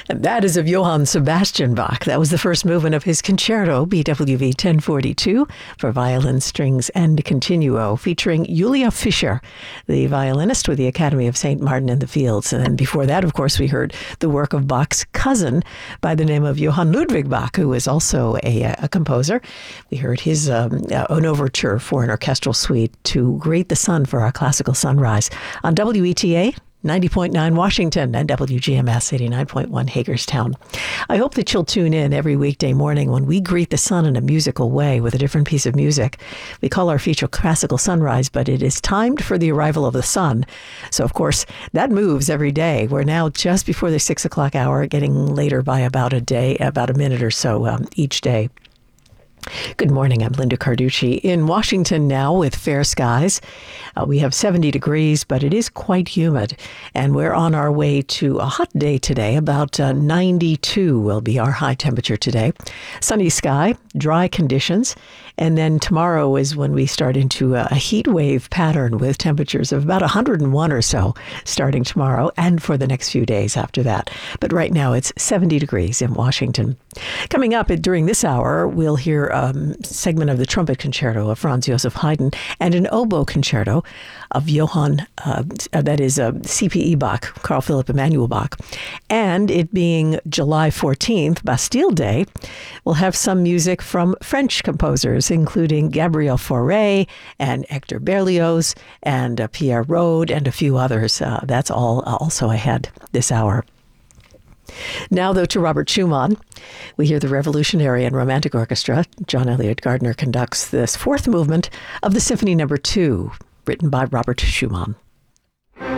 And that is of Johann Sebastian Bach. That was the first movement of his concerto, BWV 1042, for violin, strings, and continuo, featuring Julia Fischer, the violinist with the Academy of St. Martin in the Fields. And then before that, of course, we heard the work of Bach's cousin by the name of Johann Ludwig Bach, who is also a composer. We heard his an overture for an orchestral suite to Greet the Sun for our classical sunrise on WETA 90.9 Washington and WGMS 89.1 Hagerstown. I hope that you'll tune in every weekday morning when we greet the sun in a musical way with a different piece of music. We call our feature Classical Sunrise, but it is timed for the arrival of the sun. So, of course, that moves every day. We're now just before the 6 o'clock hour, getting later by about a minute or so each day. Good morning. I'm Linda Carducci in Washington now with fair skies. We have 70 degrees, but it is quite humid, and we're on our way to a hot day today. About 92 will be our high temperature today. Sunny sky, dry conditions, and then tomorrow is when we start into a heat wave pattern with temperatures of about 101 or so starting tomorrow and for the next few days after that. But right now it's 70 degrees in Washington. Coming up during this hour, we'll hear a segment of the trumpet concerto of Franz Joseph Haydn and an oboe concerto of Johann, CPE Bach, Carl Philipp Emanuel Bach. And it being July 14th, Bastille Day, we'll have some music from French composers, including Gabriel Fauré and Hector Berlioz and Pierre Rode and a few others. That's all also ahead this hour. Now, though, to Robert Schumann. We hear the Revolutionary and Romantic Orchestra. John Elliott Gardner conducts this fourth movement of the Symphony No. 2, written by Robert Schumann.